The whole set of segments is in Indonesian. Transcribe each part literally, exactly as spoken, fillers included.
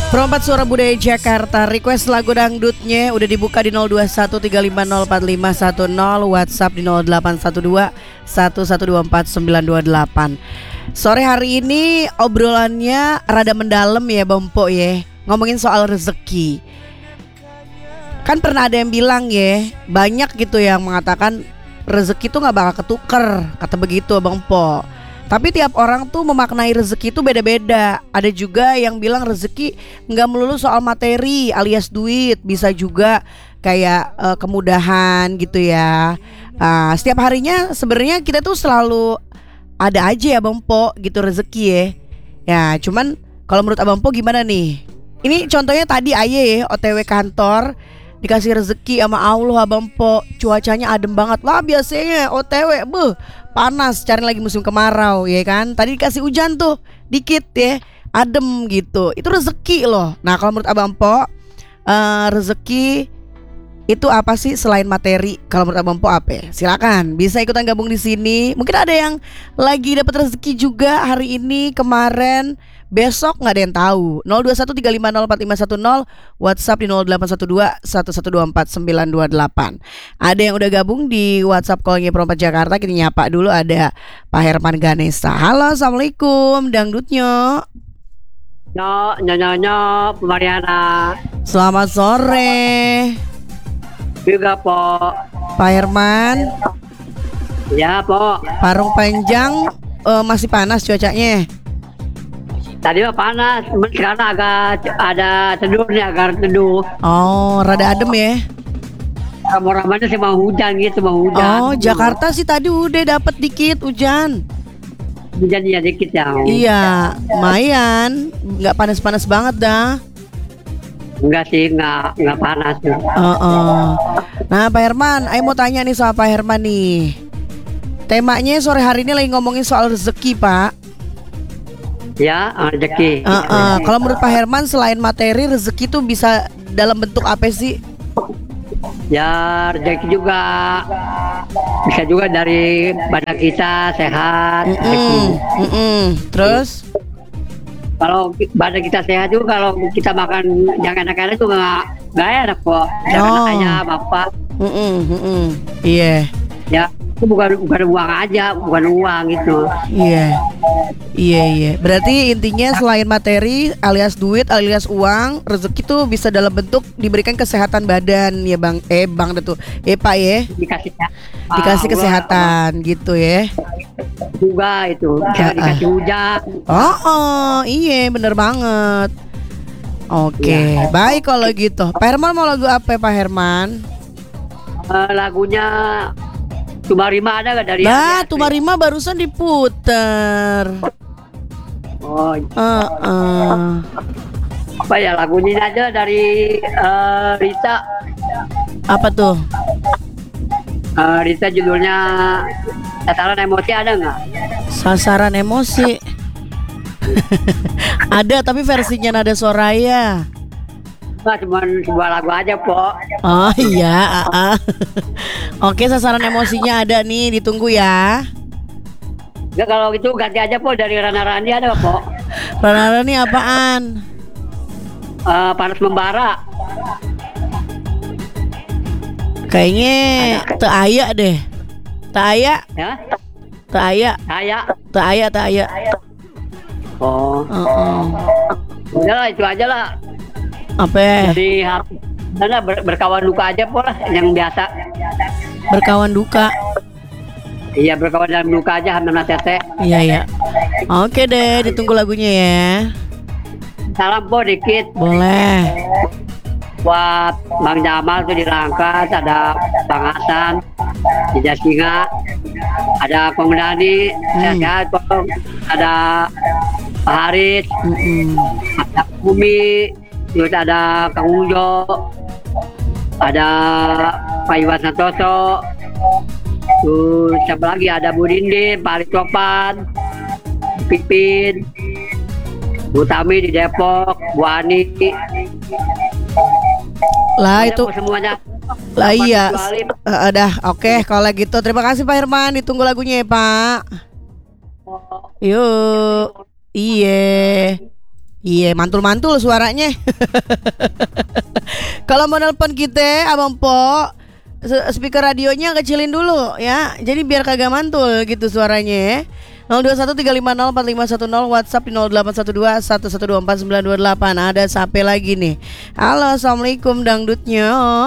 Perompat Suara Budaya Jakarta, request lagu dangdutnya udah dibuka di nol dua satu tiga lima nol empat lima satu nol, WhatsApp di nol delapan satu dua satu satu dua empat sembilan dua delapan. Sore hari ini obrolannya rada mendalam ya Bang Po ya, ngomongin soal rezeki. Kan pernah ada yang bilang ya, banyak gitu yang mengatakan rezeki tuh gak bakal ketuker, kata begitu Bang Po. Tapi tiap orang tuh memaknai rezeki itu beda-beda. Ada juga yang bilang rezeki nggak melulu soal materi alias duit, bisa juga kayak uh, kemudahan gitu ya. Uh, setiap harinya sebenarnya kita tuh selalu ada aja ya Bang Po gitu rezeki ya. Ya cuman kalau menurut Abang Po gimana nih? Ini contohnya tadi aja ya O T W kantor, dikasih rezeki sama Allah Abang Po, cuacanya adem banget. Lah biasanya O T W beuh panas, cari lagi musim kemarau ya kan. Tadi dikasih hujan tuh dikit ya, adem gitu. Itu rezeki loh. Nah kalau menurut Abang Po, uh, rezeki itu apa sih selain materi? Kalau menurut Abang Po apa ya? Silakan bisa ikutan gabung di sini. Mungkin ada yang lagi dapat rezeki juga hari ini, kemarin, besok nggak ada yang tahu. nol dua satu tiga lima nol empat lima satu nol, WhatsApp di nol delapan satu dua satu satu dua empat sembilan dua delapan. Ada yang udah gabung di WhatsApp call-nya Perompat Jakarta. Kita nyapa dulu, ada Pak Herman Ganesa. Halo, assalamualaikum Dangdutnya. No, no, no, no, Bu Mariana. Selamat sore. Juga Po. Pak Herman. Ya Po. Parung Panjang uh, masih panas cuacanya. Tadi mah panas, sekarang agak ada teduh nih, agak teduh. Oh, rada adem ya. Ramai-ramainya sih mau hujan gitu, mau hujan. Oh, Jakarta sih tadi udah dapet dikit hujan. Hujan ya dikit ya. Iya, lumayan, nggak panas-panas banget dah. Enggak sih, enggak enggak panas. Uh-uh. Nah, Pak Herman, Ayo mau tanya nih sama Pak Herman nih. Temanya sore hari ini lagi ngomongin soal rezeki, Pak. Ya, rezeki. Uh-uh. Kalau menurut Pak Herman, selain materi, rezeki tuh bisa dalam bentuk apa sih? Ya, rezeki juga bisa juga dari badan kita sehat. Mm-mm. Mm-mm. Terus? Kalau badan kita sehat juga, kalau kita makan yang enak-enak itu nggak nggak enak kok. Jangan Oh. ayam apa. Mm-mm. Mm-mm. Iya. Ya, itu bukan bukan uang aja, bukan uang itu. Iya. Iya iya. Berarti intinya selain materi alias duit alias uang, rezeki tuh bisa dalam bentuk diberikan kesehatan badan ya Bang. Eh Bang itu. Eh Pak ya. Dikasih ya. Dikasih Ah, kesehatan gitu ya. juga itu. Ah, Jangan ah. dikasih hujan. Oh, oh iya bener banget. Oke, Ya. baik kalau gitu. Pak Herman mau lagu apa Pak Herman? Eh, lagunya Tumarima ada nggak dari? Nah, Adi? Tumarima barusan diputer. Oh, Uh, uh. apa ya lagunya ini aja dari eh, Rita. Apa tuh? Eh, Rita judulnya Tataran Emosi ada nggak? Sasaran emosi. Ada tapi versinya Nada Soraya. Nah, cuma sebuah lagu aja Po. Oh iya, uh, uh. Oke, sasaran emosinya ada nih, ditunggu ya. Nggak, kalau gitu ganti aja Po dari Rana Rani ada nggak, Po? Rana nih apaan? Eh, Panas Membara. Kayaknya teu aya deh. Teu aya, Ya, teu aya, saya. teu aya, teu aya. Oh, Uh-uh. udah lah itu aja lah. Apa? Jadi harus mana ber- berkawan luka aja Po lah yang biasa. Berkawan duka. Iya, berkawan dalam luka aja Hamdana Tete. Iya iya. Oke deh, ditunggu lagunya ya. Salam Po dikit Boleh. buat Bang Jamal tuh di Rangkas, ada Bang Hasan di Jasinga, ada Kong Dani, Hmm. sehat Kong, ada Pak Haris, Mm-mm. ada Bumi, terus ada Kang Ujo, ada Pak Iwan Santoso, terus siapa lagi, ada Bu Dindin, Pak Aris Topan, Pipin, Bu Tami di Depok, Bu Ani. Lah Ada itu kok semuanya. lah iya. Kecuali Uh, udah, oke kalau gitu. Terima kasih Pak Herman, ditunggu lagunya ya Pak. Yuk. Iya. Iya, mantul-mantul suaranya. Kalau mau nelpon kita, Abang Po, speaker radionya kecilin dulu ya. Jadi biar kagak mantul gitu suaranya ya. nol dua satu tiga lima nol empat lima satu nol, WhatsApp di nol delapan satu dua satu satu dua empat sembilan dua delapan. Ada sampai lagi nih. Halo, Assalamualaikum dangdutnya.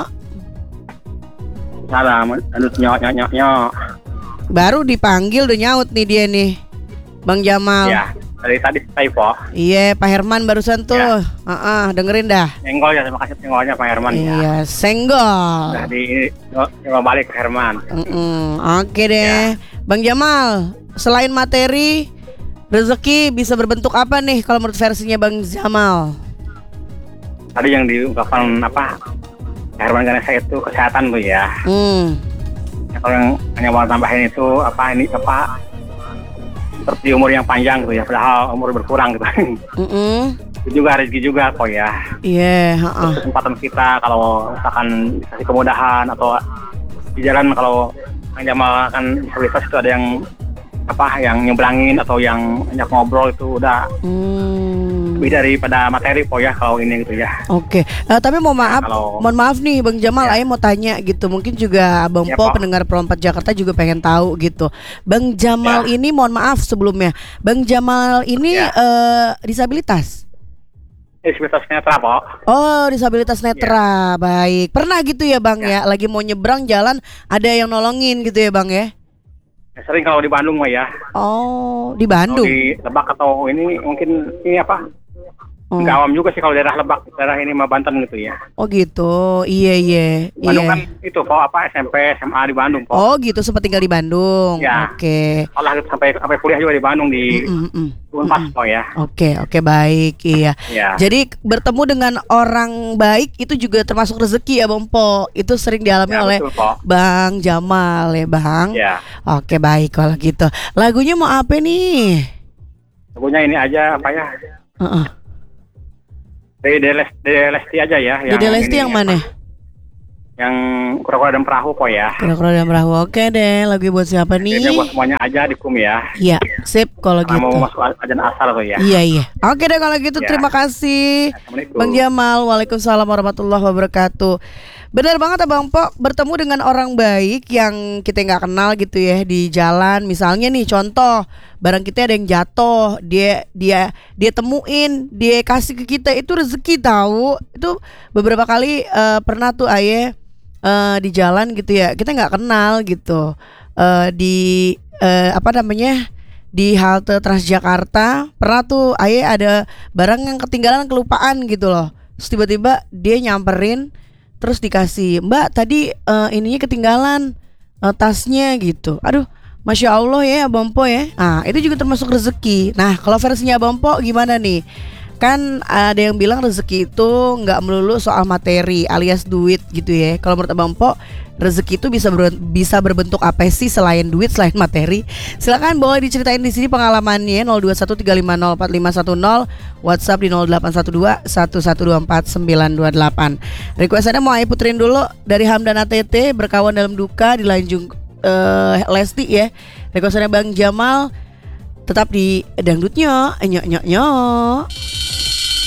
Salam, dangdut nyok nyok nyok nyok. Baru dipanggil udah nyaut nih dia nih, Bang Jamal. Ya, dari tadi stay po. Iya, Pak Herman barusan tuh. Ya. Uh-uh, dengerin dah. Senggol ya, terima kasih senggolnya Pak Herman. Iya, Ya. senggol. Nah, di coba balik Pak Herman. Mm-mm, Oke deh, Bang Jamal. Selain materi, rezeki bisa berbentuk apa nih kalau menurut versinya Bang Jamal? Tadi yang diungkapkan apa? Pak Herman Ganesha itu kesehatan tuh ya. Hmm. Ya, kalau yang hanya mau tambahin itu apa ini apa? Seperti umur yang panjang tuh ya, padahal umur berkurang gitu. Mm-mm. Itu juga rezeki juga kok ya. Iya, yeah, Kesempatan kita kalau misalkan dikasih kemudahan atau di jalan kalau hanya makan disabilitas itu ada yang apa yang nyebrangin atau yang banyak ngobrol itu udah hmm. lebih daripada materi po ya kalau ini gitu ya. Oke, uh, tapi mau maaf, Kalau- mohon maaf nih Bang Jamal, Ya. Ayah mau tanya gitu. Mungkin juga Abang Ya, Po Pak. pendengar Pro empat Jakarta juga pengen tahu gitu. Bang Jamal Ya. ini, mohon maaf sebelumnya, Bang Jamal ini Ya. eh, disabilitas. Disabilitas netra po. Oh, disabilitas netra, baik. Pernah gitu ya Bang ya, lagi mau nyebrang jalan ada yang nolongin gitu ya Bang ya? Ya, sering kalau di Bandung mah ya. Oh, di Kalau Bandung. di Lebak atau ini mungkin ini apa? Oh. Nggak awam juga sih kalau daerah Lebak, daerah ini mah Banten gitu ya. Oh gitu, iya iya. Bandung iya. kan itu po apa S M P S M A di Bandung po. Oh gitu, sempat tinggal di Bandung. Ya. Oke. Kalau sampai sampai kuliah juga di Bandung di Mm-mm-mm. Unpas po ya. Oke, oke baik, iya. Ya. Jadi bertemu dengan orang baik itu juga termasuk rezeki ya Bang Po. Itu sering dialami Ya, oleh betul, Po. Bang Jamal ya Bang. Ya. Oke baik kalau gitu. Lagunya mau apa nih? Lagunya ini aja apa ya? Heeh. Dede Les- Dede Lesti aja ya. Dede Lesti ini, yang mana? apa, Yang kura-kura dan perahu po ya. Kura-kura dan perahu. Oke deh, lagu buat siapa Jadi nih? buat semuanya aja dikum ya. Iya, sip kalau Karena mau gitu. masuk ajan asal tuh ya. Iya iya. Oke deh kalau gitu Ya. terima kasih Assalamualaikum. Bang Jamal. Waalaikumsalam warahmatullahi wabarakatuh. Benar banget Abang Po, bertemu dengan orang baik yang kita nggak kenal gitu ya di jalan. Misalnya nih contoh, barang kita ada yang jatuh, dia dia dia temuin, dia kasih ke kita, itu rezeki tahu. Itu beberapa kali eh, pernah tuh Aye eh, di jalan gitu ya, kita nggak kenal gitu. Eh, di eh, apa namanya? Di halte Transjakarta pernah tuh Aye ada barang yang ketinggalan, kelupaan gitu loh. Terus tiba-tiba dia nyamperin, terus dikasih, Mbak tadi eh, ininya ketinggalan, eh, tasnya gitu. Aduh, Masya Allah ya Abang Po ya. Nah itu juga termasuk rezeki. Nah kalau versinya Abang Po gimana nih? Kan ada yang bilang rezeki itu nggak melulu soal materi alias duit gitu ya. Kalau menurut Abang Po, rezeki itu bisa ber- bisa berbentuk apa sih selain duit, selain materi? Silakan boleh diceritain di sini pengalamannya. Nol dua satu tiga lima nol empat lima satu nol, WhatsApp di nol delapan satu dua satu satu dua empat sembilan dua delapan. Requestannya mau Ayu puterin dulu dari Hamdan A T T, Berkawan Dalam Duka, dilanjung uh, Lesti ya. Requestannya Bang Jamal, tetap di dangdutnya, nyok nyok nyok.